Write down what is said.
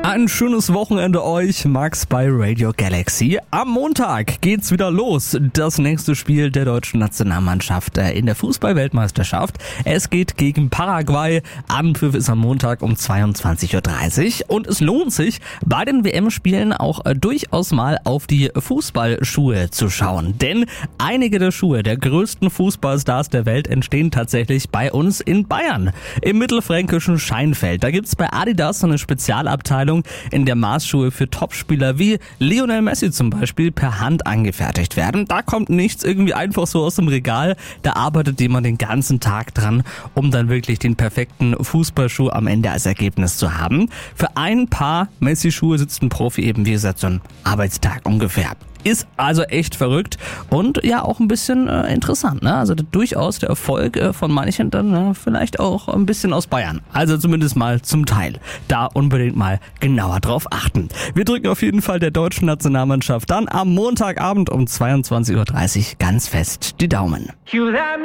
Ein schönes Wochenende euch, Max bei Radio Galaxy. Am Montag geht's wieder los. Das nächste Spiel der deutschen Nationalmannschaft in der Fußball-Weltmeisterschaft. Es geht gegen Paraguay. Anpfiff ist am Montag um 22.30 Uhr. Und es lohnt sich, bei den WM-Spielen auch durchaus mal auf die Fußballschuhe zu schauen. Denn einige der Schuhe der größten Fußballstars der Welt entstehen tatsächlich bei uns in Bayern. Im mittelfränkischen Scheinfeld. Da gibt's bei Adidas eine Spezialabteilung, in der Maßschuhe für Topspieler wie Lionel Messi zum Beispiel per Hand angefertigt werden. Da kommt nichts irgendwie einfach so aus dem Regal. Da arbeitet jemand den ganzen Tag dran, um dann wirklich den perfekten Fußballschuh am Ende als Ergebnis zu haben. Für ein Paar Messi-Schuhe sitzt ein Profi eben, wie gesagt, so einen Arbeitstag ungefähr. Ist also echt verrückt und ja auch ein bisschen interessant, ne? Also durchaus der Erfolg von manchen dann vielleicht auch ein bisschen aus Bayern. Also zumindest mal zum Teil. Da unbedingt mal genauer drauf achten. Wir drücken auf jeden Fall der deutschen Nationalmannschaft dann am Montagabend um 22.30 Uhr ganz fest die Daumen.